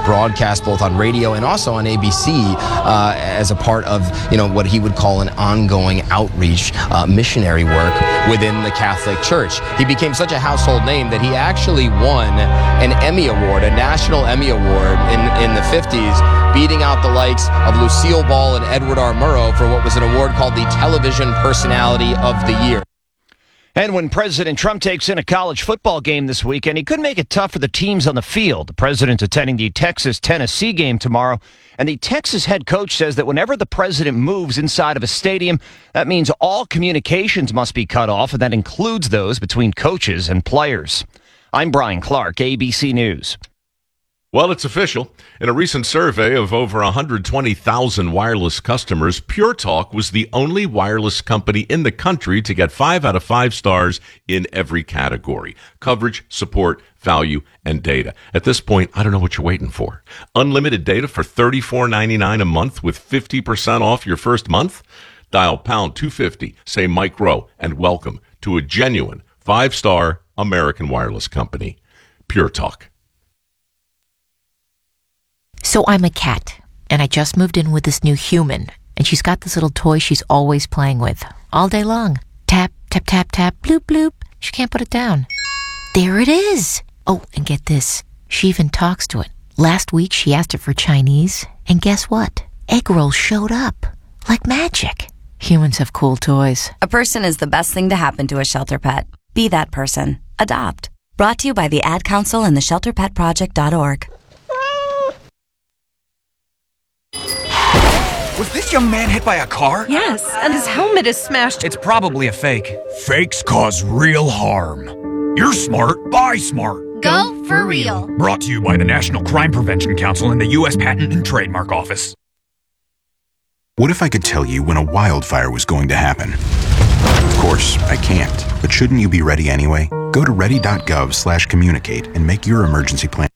broadcast both on radio and also on ABC as a part of, what he would call an ongoing outreach missionary work within the Catholic Church. He became such a household name that he actually won an Emmy Award, a national Emmy Award in the 50s, beating out the likes of Lucille Ball and Edward R. Murrow for what was an award called the Television Personality of the Year. And when President Trump takes in a college football game this weekend, he could make it tough for the teams on the field. The president's attending the Texas-Tennessee game tomorrow, and the Texas head coach says that whenever the president moves inside of a stadium, that means all communications must be cut off, and that includes those between coaches and players. I'm Brian Clark, ABC News. Well, it's official. In a recent survey of over 120,000 wireless customers, Pure Talk was the only wireless company in the country to get 5 out of 5 stars in every category: coverage, support, value, and data. At this point, I don't know what you're waiting for. Unlimited data for $34.99 a month with 50% off your first month? Dial pound 250, say Mike Rowe, and welcome to a genuine 5-star American wireless company. Pure Talk. So I'm a cat, and I just moved in with this new human, and she's got this little toy she's always playing with, all day long. Tap, tap, tap, tap, bloop, bloop. She can't put it down. There it is. Oh, and get this. She even talks to it. Last week, she asked it for Chinese, and guess what? Egg rolls showed up. Like magic. Humans have cool toys. A person is the best thing to happen to a shelter pet. Be that person. Adopt. Brought to you by the Ad Council and the ShelterPetProject.org. Was this young man hit by a car? Yes, and his helmet is smashed. It's probably a fake. Fakes cause real harm. You're smart, buy smart. Go for real. Brought to you by the National Crime Prevention Council and the U.S. Patent and Trademark Office. What if I could tell you when a wildfire was going to happen? Of course, I can't. But shouldn't you be ready anyway? Go to ready.gov/communicate and make your emergency plan.